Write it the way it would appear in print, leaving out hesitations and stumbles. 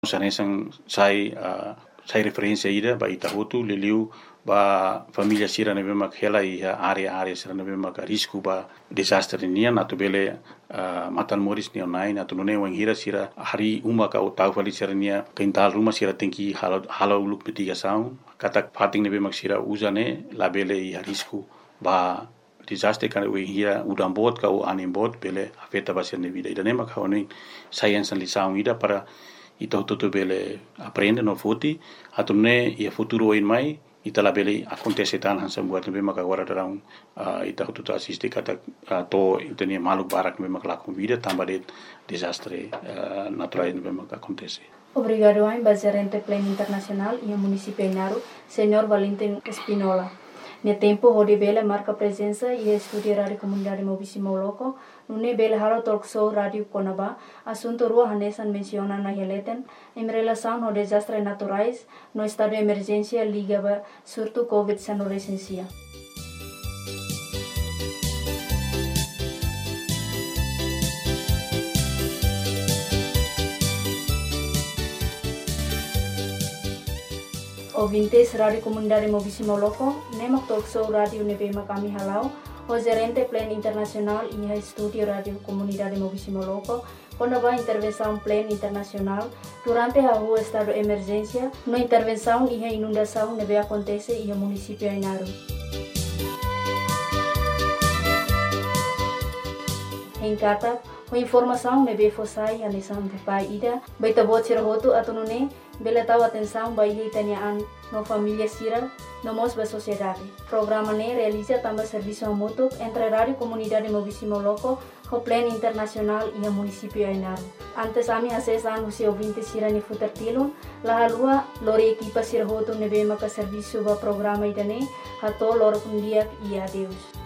Sanesang sai referência ida ba Itahotu liliu ba família sira na bema hela ia area sira na bema risco ba desastre nia na bele matan moris ni online na nune wang hira sira hari uma ka tau fali sira nia kental rumah sira tengki halau luk petiga saung katak pating na bema sira uzane la bele ia risco ba desastre kan we hira udam bot ka o anim bot bele afeta ba sira vida ida nema ka oni science li saung ida para Itahotu bele aprende no futi atune ia futuro in mai itala bele acontece tan hansa buat be maka agora darão Itahotu assiste kata to itenia maluk barak be maka lakum vida tamba de desastre natural be maka acontece. Obrigado ao Gerente Plano Internacional e ao município de Inharu, Senhor Valentim Espinola. No tempo, onde bela marca presença e estudia rádio comunidade Mobisimo Loco, no bela halo talk show rádio Conaba, assunto rua hanesan menciona na releten em relação ao desastres naturais no estado de emergência ligado surto COVID-19 recensia. Ouvintes Rádio Comunidade Mobisimo Loco, nemak talk show rádio nebema kami halau, o Gerente Plano Internacional e Estúdio Rádio Comunidade Mobisimo Loco, quando a intervenção Plano Internacional, durante a rua estado de emergência, no intervenção e a inundação nebe acontece e o município de Inharu. Em Kata, a informação nebe fossai a lição de pai ida, baita bot sirahotu atunune, bela tahu atenção bayi tanyaan no família sira no mos ba sociedade. Programa ne realiza também serviço mútuo entre Rádio Comunidade Mobisimo Loco, o Plano Internacional e o município de Inharu. Antes ami acesan usi ouvinte sira ni futertilun, la halua lori equipa sira hotu nebe maka serviço ba programa idane, hato lor kundiak e adeus.